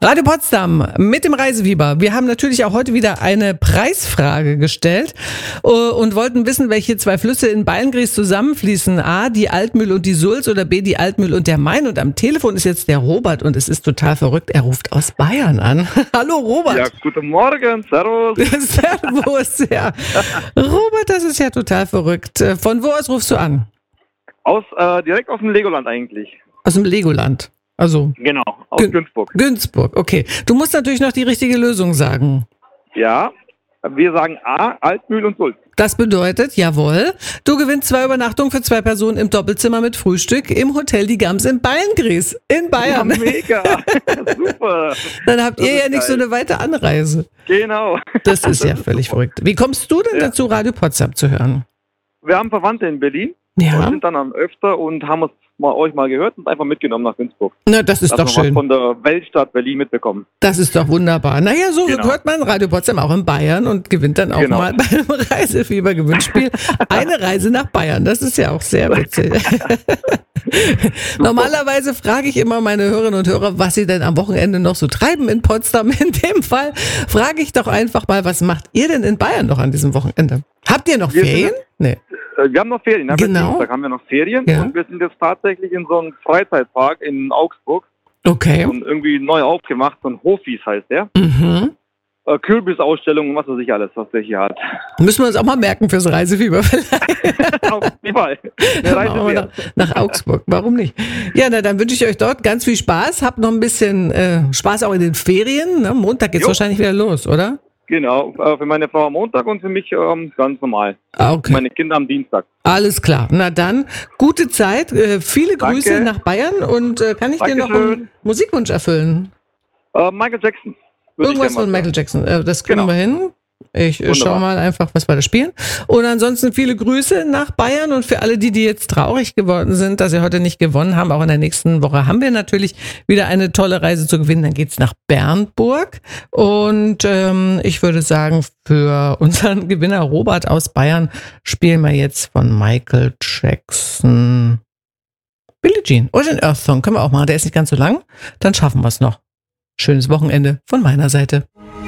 Radio Potsdam mit dem Reisefieber. Wir haben natürlich auch heute wieder eine Preisfrage gestellt und wollten wissen, welche zwei Flüsse in Beilngries zusammenfließen. A, die Altmühl und die Sulz oder B, die Altmühl und der Main. Und am Telefon ist jetzt der Robert und es ist total verrückt. Er ruft aus Bayern an. Hallo Robert. Ja, guten Morgen, servus. Servus, ja. Robert, das ist ja total verrückt. Von wo aus rufst du an? Direkt aus dem Legoland eigentlich. Aus dem Legoland. Also Genau, aus Günzburg. Günzburg, okay. Du musst natürlich noch die richtige Lösung sagen. Ja, wir sagen A, Altmühl und Sulz. Das bedeutet, jawohl, du gewinnst 2 Übernachtungen für 2 Personen im Doppelzimmer mit Frühstück im Hotel Die Gams in Beilngries in Bayern. Ja, mega, super. Dann habt Das ihr ist ja nicht so geil. eine weite Anreise. Genau. Das ist ja völlig verrückt. Wie kommst du denn Ja. dazu, Radio Potsdam zu hören? Wir haben Verwandte in Berlin und Ja, sind dann am öfter und haben euch mal gehört und einfach mitgenommen nach Günzburg. na, das ist Dass doch wir was schön. von der Weltstadt Berlin mitbekommen. Das ist doch wunderbar. Naja, so Genau. hört man Radio Potsdam auch in Bayern und gewinnt dann auch Genau. mal beim Reisefieber-Gewinnspiel eine Reise nach Bayern. Das ist ja auch sehr witzig. Normalerweise frage ich immer meine Hörerinnen und Hörer, was sie denn am Wochenende noch so treiben in Potsdam. In dem Fall frage ich doch einfach mal, was macht ihr denn in Bayern noch an diesem Wochenende? Habt ihr noch Wir sind- Ferien? Nee. Wir haben noch Ferien, Genau. Dienstag haben wir noch Ferien Ja. und wir sind jetzt tatsächlich in so einem Freizeitpark in Augsburg Okay. und irgendwie neu aufgemacht, so ein Hofis heißt der. Mhm. Kürbisausstellung und was weiß ich alles, was der hier hat. Müssen wir uns auch mal merken fürs Reisefieber vielleicht. Auf jeden Fall. Eine Reise Machen wir wert. nach Augsburg. Warum nicht? Ja, na, dann wünsche ich euch dort ganz viel Spaß. Habt noch ein bisschen Spaß auch in den Ferien. Ne? Montag geht's Jo. wahrscheinlich wieder los, oder? Genau, für meine Frau am Montag und für mich ganz normal. Ah, okay. Meine Kinder am Dienstag. Alles klar. Na dann, gute Zeit. Viele Danke. Grüße nach Bayern. Und kann ich dir noch einen Dankeschön. Musikwunsch erfüllen? Michael Jackson. Würde ich Irgendwas gerne von mal Michael Jackson. Das kriegen Genau. wir hin. Ich Wunderbar. schaue mal einfach, was wir da spielen. Und ansonsten viele Grüße nach Bayern und für alle, die jetzt traurig geworden sind, dass sie heute nicht gewonnen haben. Auch in der nächsten Woche haben wir natürlich wieder eine tolle Reise zu gewinnen. Dann geht's nach Bernburg. Und ich würde sagen, für unseren Gewinner Robert aus Bayern spielen wir jetzt von Michael Jackson Billie Jean oder den Earth Song. Können wir auch machen. Der ist nicht ganz so lang. Dann schaffen wir es noch. Schönes Wochenende von meiner Seite.